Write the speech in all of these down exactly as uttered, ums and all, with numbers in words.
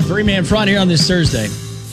Three-man front here on this Thursday.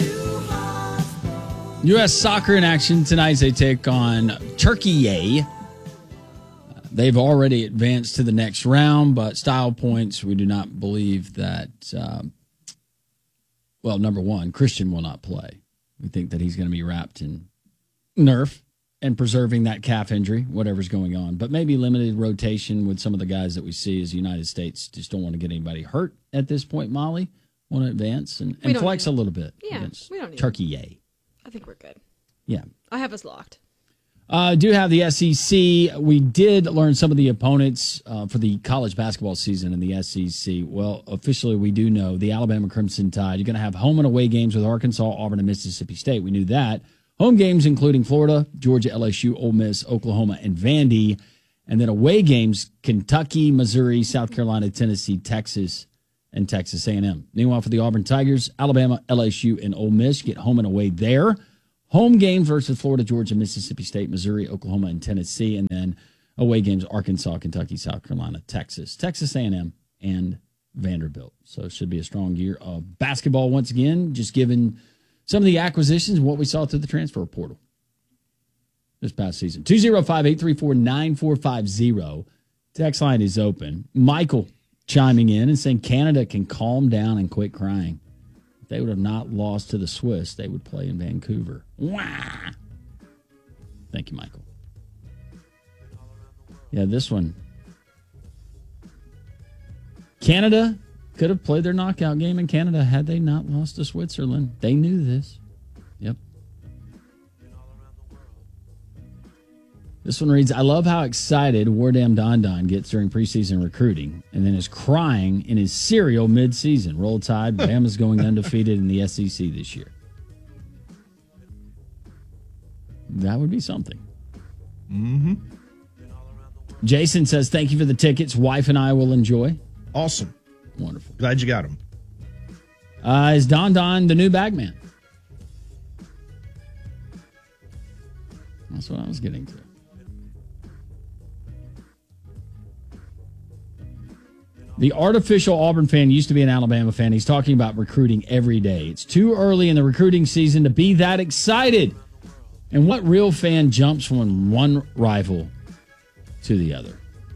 U S soccer in action tonight as they take on Turkey. They've already advanced to the next round, but style points, we do not believe that, um, well, number one, Christian will not play. We think that he's going to be wrapped in Nerf and preserving that calf injury, whatever's going on. But maybe limited rotation with some of the guys that we see as the United States just don't want to get anybody hurt at this point, Molly. Want to advance and, and flex a little bit yeah, against we don't need Turkey. Yay. I think we're good. Yeah. I have us locked. I uh, do have the S E C. We did learn some of the opponents uh, for the college basketball season in the S E C. Well, officially, we do know the Alabama Crimson Tide. You're going to have home and away games with Arkansas, Auburn, and Mississippi State. We knew that. Home games including Florida, Georgia, L S U, Ole Miss, Oklahoma, and Vandy. And then away games, Kentucky, Missouri, South Carolina, Tennessee, Texas, and Texas A and M. Meanwhile, for the Auburn Tigers, Alabama, L S U, and Ole Miss get home and away there. Home games versus Florida, Georgia, Mississippi State, Missouri, Oklahoma, and Tennessee. And then away games, Arkansas, Kentucky, South Carolina, Texas, Texas A and M, and Vanderbilt. So it should be a strong year of basketball once again, just given some of the acquisitions and what we saw through the transfer portal this past season. two oh five, eight three four, nine four five zero. Text line is open. Michael chiming in and saying Canada can calm down and quit crying. If they would have not lost to the Swiss, they would play in Vancouver. Wah! Thank you, Michael. Yeah, this one. Canada could have played their knockout game in Canada had they not lost to Switzerland. They knew this. Yep. This one reads, I love how excited Wardam Don Don gets during preseason recruiting and then is crying in his cereal mid-season. Roll Tide, Bama's going undefeated in the S E C this year. That would be something. Mm-hmm. Jason says, thank you for the tickets. Wife and I will enjoy. Awesome. Wonderful. Glad you got them. Uh, is Don Don the new bagman? That's what I was getting to. The artificial Auburn fan used to be an Alabama fan. He's talking about recruiting every day. It's too early in the recruiting season to be that excited. And what real fan jumps from one rival to the other?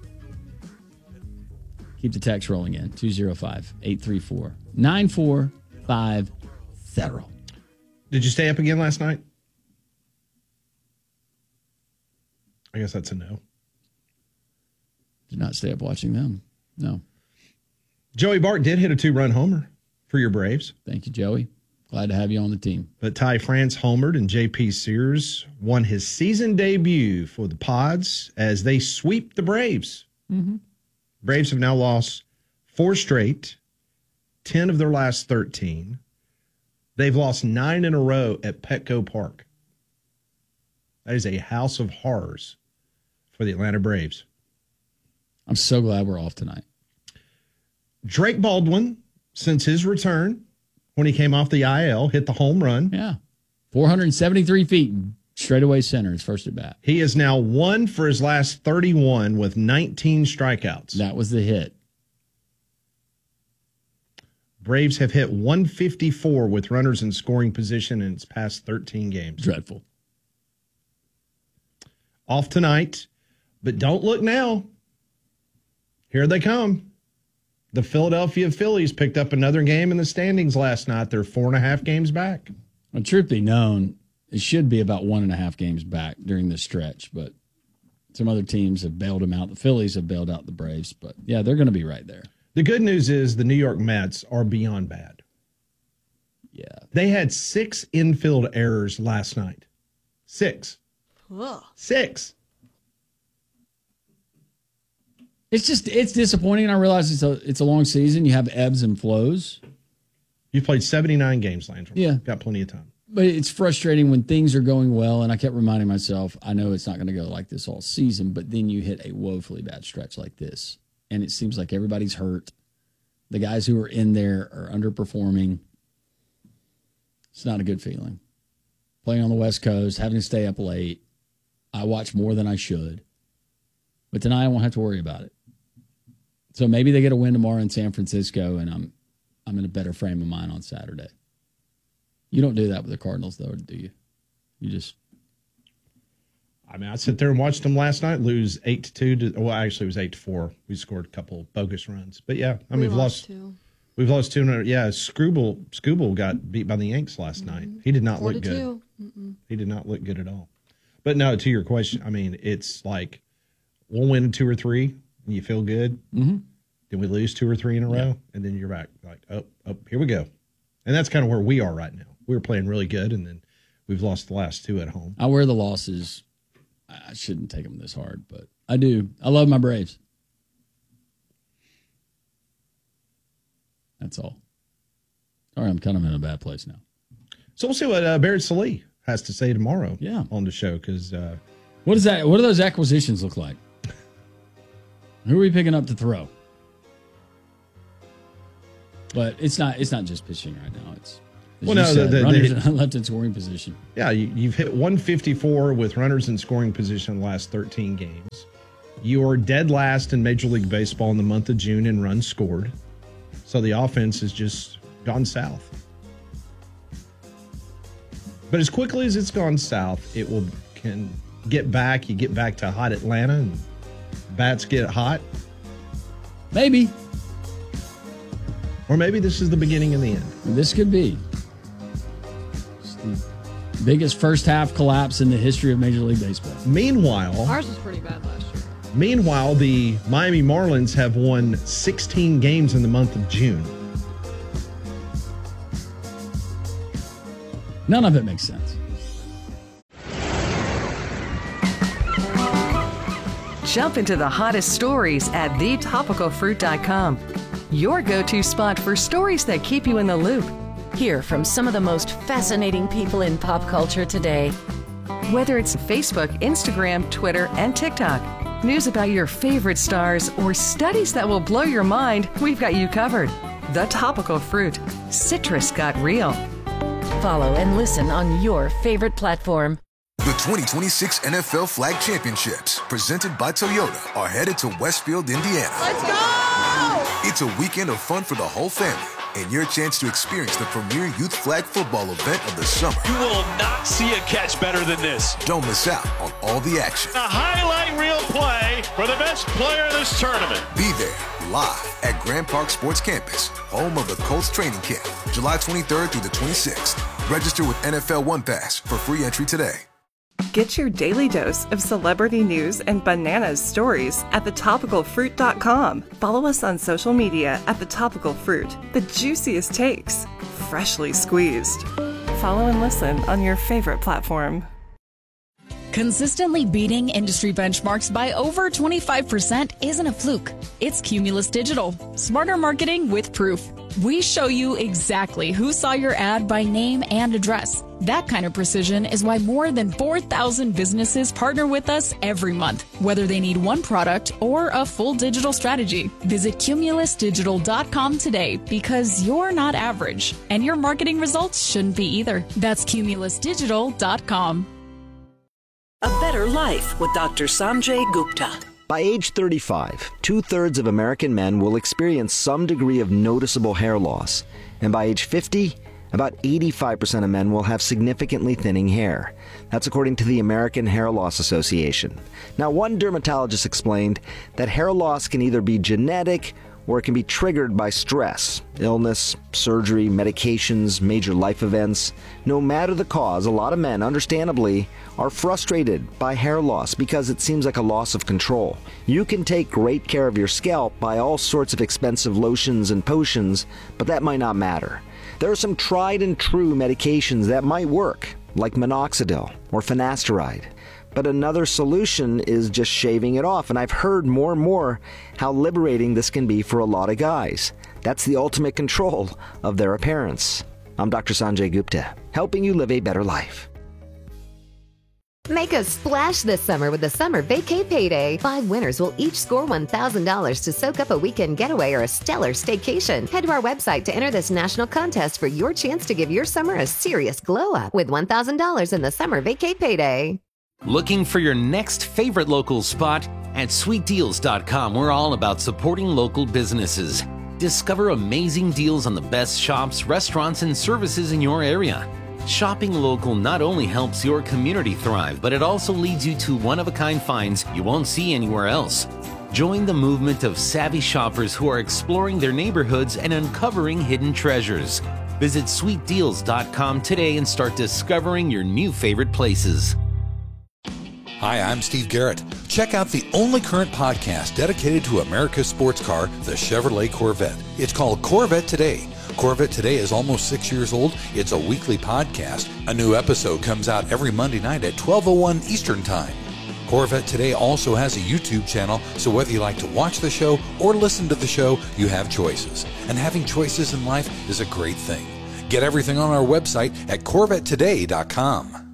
Keep the text rolling in. two oh five, eight three four, nine four five zero. Did you stay up again last night? I guess that's a no. Did not stay up watching them. No. Joey Bart did hit a two-run homer for your Braves. Thank you, Joey. Glad to have you on the team. But Ty France homered and J P Sears won his season debut for the Pods as they sweep the Braves. Mm-hmm. Braves have now lost four straight, ten of their last thirteen. They've lost nine in a row at Petco Park. That is a house of horrors for the Atlanta Braves. I'm so glad we're off tonight. Drake Baldwin, since his return, when he came off the I L, hit the home run. Yeah. four hundred seventy-three feet, straightaway center, his first at bat. He is now one for his last thirty-one with nineteen strikeouts. That was the hit. Braves have hit one fifty-four with runners in scoring position in its past thirteen games. Dreadful. Off tonight, but don't look now. Here they come. The Philadelphia Phillies picked up another game in the standings last night. They're four and a half games back. Well, truth be known, it should be about one and a half games back during this stretch, but some other teams have bailed them out. The Phillies have bailed out the Braves, but yeah, they're going to be right there. The good news is the New York Mets are beyond bad. Yeah. They had six infield errors last night. Six. Ugh. Six. It's just, it's disappointing, and I realize it's a it's a long season. You have ebbs and flows. You played seventy-nine games, Landry. Yeah. Got plenty of time. But it's frustrating when things are going well, and I kept reminding myself, I know it's not going to go like this all season, but then you hit a woefully bad stretch like this, and it seems like everybody's hurt. The guys who are in there are underperforming. It's not a good feeling. Playing on the West Coast, having to stay up late. I watch more than I should. But tonight I won't have to worry about it. So maybe they get a win tomorrow in San Francisco, and I'm I'm in a better frame of mind on Saturday. You don't do that with the Cardinals, though, do you? You just. I mean, I sit there and watched them last night lose eight to two. To, well, actually, it was eight to four. We scored a couple bogus runs, but yeah, I mean, We we've lost. two. We've lost two. Yeah, Scrooble Scooble got beat by the Yanks last mm-hmm. night. He did not Four look to good. two. Mm-mm. He did not look good at all. But no, to your question, I mean, it's like we'll win two or three, and you feel good. Mm-hmm. Then we lose two or three in a row, yeah. and then you're back like, oh, oh, here we go. And that's kind of where we are right now. We were playing really good, and then we've lost the last two at home. I wear the losses. I shouldn't take them this hard, but I do. I love my Braves. That's all. Sorry, I'm kind of in a bad place now. So we'll see what uh, Barrett Sallee has to say tomorrow yeah. on the show. Because uh, what is that? What do those acquisitions look like? Who are we picking up to throw? But it's not. It's not just pitching right now. It's well, no, said, the, the, runners the, left in scoring position. Yeah, you, you've hit one fifty-four with runners in scoring position in the last thirteen games. You are dead last in Major League Baseball in the month of June in runs scored. So the offense has just gone south. But as quickly as it's gone south, it will can get back. You get back to hot Atlanta, and bats get hot. Maybe. Or maybe this is the beginning of the end. This could be. It's the biggest first half collapse in the history of Major League Baseball. Meanwhile, ours was pretty bad last year. Meanwhile, the Miami Marlins have won sixteen games in the month of June. None of it makes sense. Jump into the hottest stories at the topical fruit dot com. Your go-to spot for stories that keep you in the loop. Hear from some of the most fascinating people in pop culture today. Whether it's Facebook, Instagram, Twitter, and TikTok, news about your favorite stars, or studies that will blow your mind, we've got you covered. The Topical Fruit. Citrus got real. Follow and listen on your favorite platform. The twenty twenty-six N F L Flag Championships, presented by Toyota, are headed to Westfield, Indiana. Let's go! It's a weekend of fun for the whole family and your chance to experience the premier youth flag football event of the summer. You will not see a catch better than this. Don't miss out on all the action. A highlight reel play for the best player in this tournament. Be there live at Grand Park Sports Campus, home of the Colts training camp, July twenty-third through the twenty-sixth. Register with N F L One Pass for free entry today. Get your daily dose of celebrity news and bananas stories at the topical fruit dot com. Follow us on social media at The Topical Fruit. The juiciest takes, freshly squeezed. Follow and listen on your favorite platform. Consistently beating industry benchmarks by over twenty-five percent isn't a fluke. It's Cumulus Digital. Smarter marketing with proof. We show you exactly who saw your ad by name and address. That kind of precision is why more than four thousand businesses partner with us every month, whether they need one product or a full digital strategy. Visit cumulus digital dot com today, because you're not average, and your marketing results shouldn't be either. That's cumulus digital dot com. A Better Life with Doctor Sanjay Gupta. By age thirty-five, two-thirds of American men will experience some degree of noticeable hair loss. And by age fifty, about eighty-five percent of men will have significantly thinning hair. That's according to the American Hair Loss Association. Now, one dermatologist explained that hair loss can either be genetic or it can be triggered by stress, illness, surgery, medications, major life events. No matter the cause, a lot of men, understandably, are frustrated by hair loss because it seems like a loss of control. You can take great care of your scalp by all sorts of expensive lotions and potions, but that might not matter. There are some tried and true medications that might work, like minoxidil or finasteride. But another solution is just shaving it off, and I've heard more and more how liberating this can be for a lot of guys. That's the ultimate control of their appearance. I'm Doctor Sanjay Gupta, helping you live a better life. Make a splash this summer with the Summer Vacay Payday. Five winners will each score one thousand dollars to soak up a weekend getaway or a stellar staycation. Head to our website to enter this national contest for your chance to give your summer a serious glow up with one thousand dollars in the Summer Vacay Payday. Looking for your next favorite local spot? At sweet deals dot com, we're all about supporting local businesses. Discover amazing deals on the best shops, restaurants, and services in your area. Shopping local not only helps your community thrive, but it also leads you to one-of-a-kind finds you won't see anywhere else. Join the movement of savvy shoppers who are exploring their neighborhoods and uncovering hidden treasures. Visit sweet deals dot com today and start discovering your new favorite places. Hi, I'm Steve Garrett. Check out the only current podcast dedicated to America's sports car, the Chevrolet Corvette. It's called Corvette Today. Corvette Today is almost six years old. It's a weekly podcast. A new episode comes out every Monday night at twelve oh one Eastern Time. Corvette Today also has a YouTube channel, so whether you like to watch the show or listen to the show, you have choices. And having choices in life is a great thing. Get everything on our website at corvette today dot com.